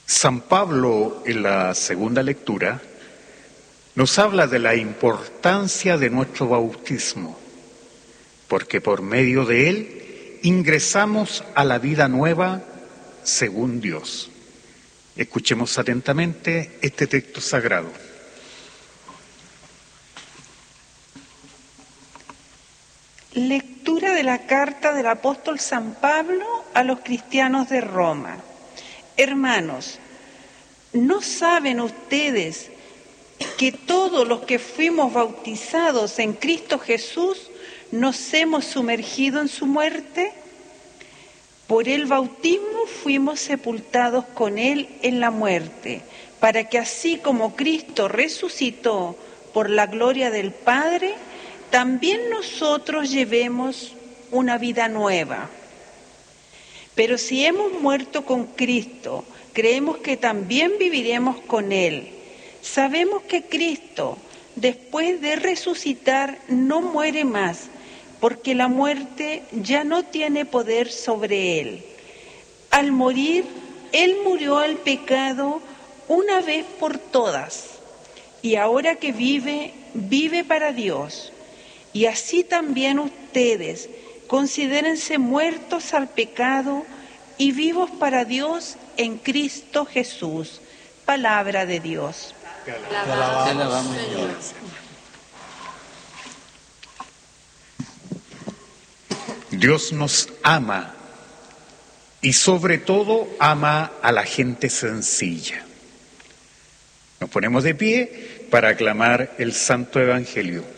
San Pablo, en la segunda lectura, nos habla de la importancia de nuestro bautismo, porque por medio de él ingresamos a la vida nueva según Dios. Escuchemos atentamente este texto sagrado. Lectura de la carta del apóstol San Pablo a los cristianos de Roma. Hermanos, ¿no saben ustedes que todos los que fuimos bautizados en Cristo Jesús nos hemos sumergido en su muerte? Por el bautismo fuimos sepultados con Él en la muerte, para que así como Cristo resucitó por la gloria del Padre, también nosotros llevemos una vida nueva. Pero si hemos muerto con Cristo, creemos que también viviremos con Él. Sabemos que Cristo, después de resucitar, no muere más, porque la muerte ya no tiene poder sobre Él. Al morir, Él murió al pecado una vez por todas, y ahora que vive, vive para Dios. Y así también ustedes, considérense muertos al pecado y vivos para Dios en Cristo Jesús. Palabra de Dios. Te alabamos, Señor. Dios nos ama y sobre todo ama a la gente sencilla. Nos ponemos de pie para aclamar el Santo Evangelio.